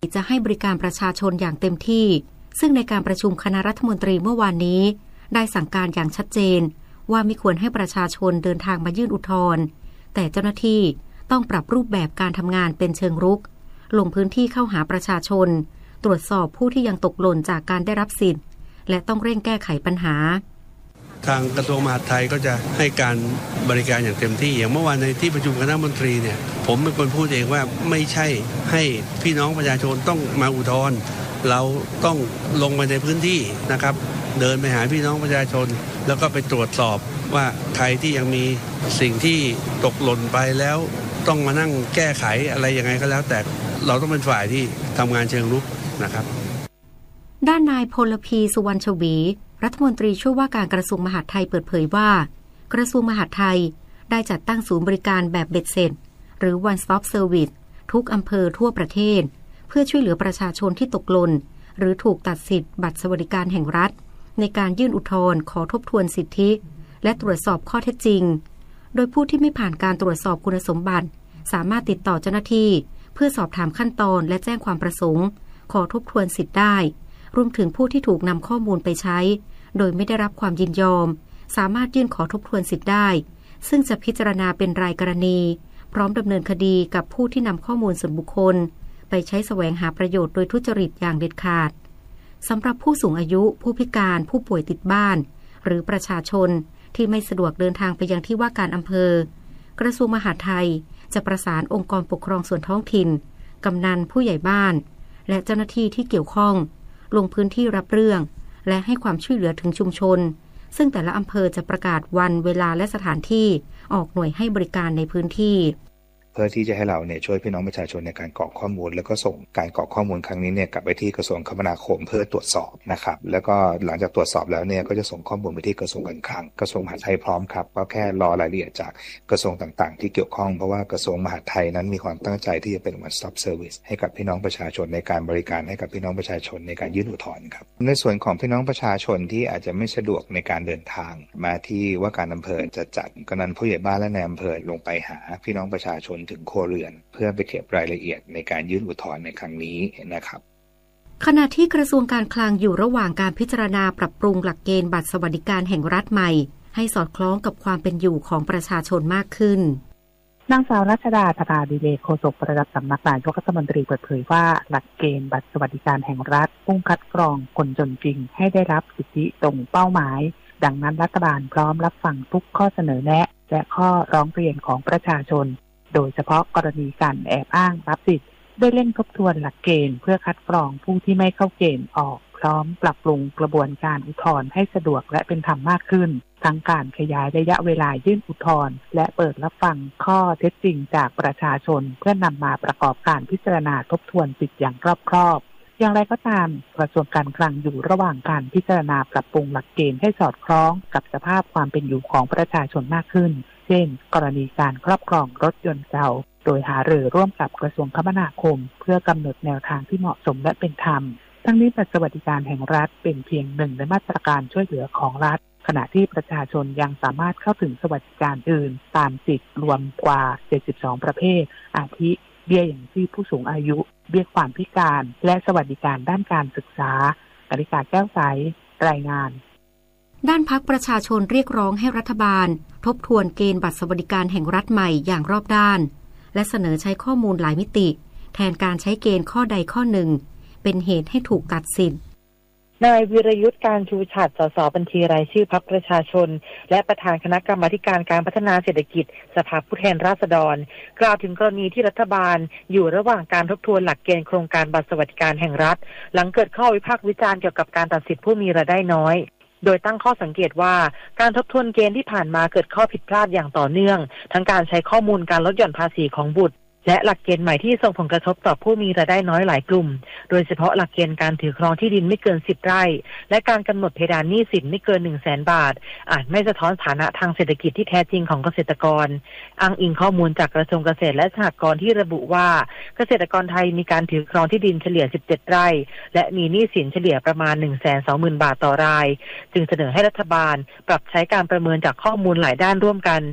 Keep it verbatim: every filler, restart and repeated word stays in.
จะให้บริการประชาชนอย่างเต็มที่ซึ่งในการประชุมคณะรัฐมนตรีเมื่อวานนี้ได้สั่งการอย่างชัดเจนว่าไม่ควรให้ประชาชนเดินทางมายื่นอุทธรณ์แต่เจ้าหน้าที่ต้องปรับรูปแบบการทำงานเป็นเชิงรุกลงพื้นที่เข้าหาประชาชนตรวจสอบผู้ที่ยังตกหล่นจากการได้รับสิทธิ์และต้องเร่งแก้ไขปัญหาทางกระทรวงมหาดไทยก็จะให้การบริการอย่างเต็มที่อย่างเมื่อวานในที่ประชุมคณะมนตรีเนี่ยผมเป็นคนพูดเองว่าไม่ใช่ให้พี่น้องประชาชนต้องมาอุทธรณ์เราต้องลงไปในพื้นที่นะครับเดินไปหาพี่น้องประชาชนแล้วก็ไปตรวจสอบว่าใครที่ยังมีสิ่งที่ตกหล่นไปแล้วต้องมานั่งแก้ไขอะไรยังไงก็แล้วแต่เราต้องเป็นฝ่ายที่ทำงานเชิงรุกนะครับด้านนายพลพีสุวรรณชวีรัฐมนตรีช่วยว่าการกระทรวงมหาดไทยเปิดเผยว่ากระทรวงมหาดไทยได้จัดตั้งศูนย์บริการแบบเบ็ดเสร็จหรือ One Stop Service ทุกอำเภอทั่วประเทศเพื่อช่วยเหลือประชาชนที่ตกหล่นหรือถูกตัดสิทธิ์บัตรสวัสดิการแห่งรัฐในการยื่นอุทธรณ์ขอทบทวนสิทธิและตรวจสอบข้อเท็จจริงโดยผู้ที่ไม่ผ่านการตรวจสอบคุณสมบัติสามารถติดต่อเจ้าหน้าที่เพื่อสอบถามขั้นตอนและแจ้งความประสงค์ขอทบทวนสิทธิ์ได้รวมถึงผู้ที่ถูกนำข้อมูลไปใช้โดยไม่ได้รับความยินยอมสามารถยื่นขอทบทวนสิทธิ์ได้ซึ่งจะพิจารณาเป็นรายกรณีพร้อมดำเนินคดีกับผู้ที่นำข้อมูลส่วนบุคคลไปใช้แสวงหาประโยชน์โดยทุจริตอย่างเด็ดขาดสำหรับผู้สูงอายุผู้พิการผู้ป่วยติดบ้านหรือประชาชนที่ไม่สะดวกเดินทางไปยังที่ว่าการอำเภอกระทรวงมหาดไทยจะประสานองค์กรปกครองส่วนท้องถิ่นกำนันผู้ใหญ่บ้านและเจ้าหน้าที่ที่เกี่ยวข้องลงพื้นที่รับเรื่องและให้ความช่วยเหลือถึงชุมชนซึ่งแต่ละอำเภอจะประกาศวันเวลาและสถานที่ออกหน่วยให้บริการในพื้นที่เพื่อที่จะให้เราเนี่ยช่วยพี่น้องประชาชนในการกรอกข้อมูลแล้วก็ส่งการกรอกข้อมูลครั้งนี้เนี่ยกลับไปที่กระทรวงคมนาคมเพื่อตรวจสอบนะครับแล้วก็หลังจากตรวจสอบแล้วเนี่ยก็จะส่งข้อมูลไปที่กระทรวงการคลังกระทรวงมหาดไทยพร้อมครับก็แค่รอรายละเอียดจากกระทรวงต่างๆที่เกี่ยวข้องเพราะว่ากระทรวงมหาดไทยนั้นมีความตั้งใจที่จะเป็น One Stop Service ให้กับพี่น้องประชาชนในการบริการให้กับพี่น้องประชาชนในการยื่นอุทธรณ์ครับในส่วนของพี่น้องประชาชนที่อาจจะไม่สะดวกในการเดินทางมาที่ว่าการอำเภอจะจัดกำนันผู้ใหญ่บ้านและนายอำเภอลงไปหาพี่น้องประชาชนถึงครัวเรือนเพื่อไปเก็บรายละเอียดในการยื่นอุทธรณ์ในครั้งนี้นะครับขณะที่กระทรวงการคลังอยู่ระหว่างการพิจารณาปรับปรุงหลักเกณฑ์บัตรสวัสดิการแห่งรัฐใหม่ให้สอดคล้องกับความเป็นอยู่ของประชาชนมากขึ้นนางสาวรัชดาธนาดิเลกโฆษกประจำสำนักนายกรัฐมนตรีเปิดเผยว่าหลักเกณฑ์บัตรสวัสดิการแห่งรัฐมุ่งคัดกรองคนจนจริงให้ได้รับสิทธิตรงเป้าหมายดังนั้นรัฐบาลพร้อมรับฟังทุกข้อเสนอแนะและข้อร้องเรียนของประชาชนโดยเฉพาะกรณีการแอบอ้างรับสิทธิ์ได้เร่งทบทวนหลักเกณฑ์เพื่อคัดกรองผู้ที่ไม่เข้าเกณฑ์ออกพร้อมปรับปรุงกระบวนการอุทธรณ์ให้สะดวกและเป็นธรรมมากขึ้นทั้งการขยายระยะเวลายื่นอุทธรณ์และเปิดรับฟังข้อเท็จจริงจากประชาชนเพื่อนำมาประกอบการพิจารณาทบทวนสิทธิอย่างรอบคอบอย่างไรก็ตามกระทรวงการคลังอยู่ระหว่างการพิจารณาปรับปรุงหลักเกณฑ์ให้สอดคล้องกับสภาพความเป็นอยู่ของประชาชนมากขึ้นเช่นกรณีการครอบครองรถยนต์เก่าโดยหารือร่วมกับกระทรวงคมนาคมเพื่อกำหนดแนวทางที่เหมาะสมและเป็นธรรมทั้งนี้บัตรสวัสดิการแห่งรัฐเป็นเพียงหนึ่งในมาตรการช่วยเหลือของรัฐขณะที่ประชาชนยังสามารถเข้าถึงสวัสดิการอื่นตามสิทธิ์รวมกว่าเจ็ดสิบสองประเภทอาทิเบี้ยอย่างชีพผู้สูงอายุเบี้ยความพิการและสวัสดิการด้านการศึกษากนิกาแก้วใสรายงานด้านพรรคประชาชนเรียกร้องให้รัฐบาลทบทวนเกณฑ์บัตรสวัสดิการแห่งรัฐใหม่อย่างรอบด้านและเสนอใช้ข้อมูลหลายมิติแทนการใช้เกณฑ์ข้อใดข้อหนึ่งเป็นเหตุให้ถูกตัดสิทธิ์นายวิรยุทธการชูฉัตรสสบัญชีรายชื่อพรรคประชาชนและประธานคณะกรรมาการการพัฒนาเศรษฐกิจสภาผู้แทนราษฎรกล่าวถึงกรณีที่รัฐบาลอยู่ระหว่างการทบทวนหลักเกณฑ์โครงการบัตรสวัสดิการแห่งรัฐหลังเกิดข้อวิพากษ์วิจารณ์เกี่ยวกับการตัดสิทธิผู้มีรายได้น้อยโดยตั้งข้อสังเกตว่าการทบทวนเกณฑ์ที่ผ่านมาเกิดข้อผิดพลาดอย่างต่อเนื่องทั้งการใช้ข้อมูลการลดหย่อนภาษีของบุตรและหลักเกณฑ์ใหม่ที่ส่งผลกระทบต่อผู้มีรายได้น้อยหลายกลุ่มโดยเฉพาะหลักเกณฑ์การถือครองที่ดินไม่เกินสิบไร่และการกำหนดเพดานหนี้สินไม่เกิน หนึ่งแสน บาทอาจไม่สะท้อนฐานะทางเศรษฐกิจที่แท้จริงของเกษตรกรอ้างอิงข้อมูลจากกระทรวงเกษตรและสหกรณ์ที่ระบุว่าเกษตรกรไทยมีการถือครองที่ดินเฉลี่ยสิบเจ็ดไร่และมีหนี้สินเฉลี่ยประมาณ หนึ่งแสนสองหมื่น บาทต่อรายจึงเสนอให้รัฐบาลปรับใช้การประเมินจากข้อมูลหลายด้านร่วมกัน